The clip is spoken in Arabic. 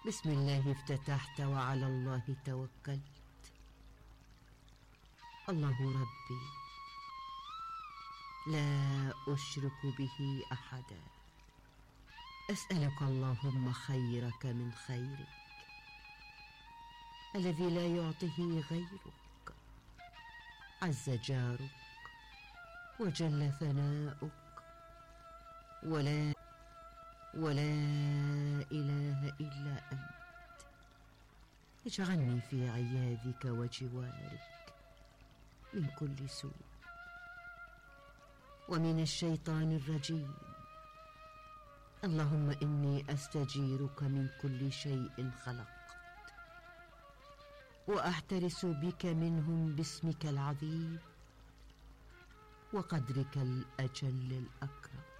بسم الله افتتحت وعلى الله توكلت. الله ربي لا أشرك به أحدا. أسألك اللهم خيرك من خيرك الذي لا يعطيه غيرك، عز جارك وجل ثناؤك، ولا إله إلا أنت. اجعلني في عياذك وجوارك من كل سوء ومن الشيطان الرجيم. اللهم إني أستجيرك من كل شيء خلقت، وأحترس بك منهم باسمك العظيم وقدرك الأجل الأكرم.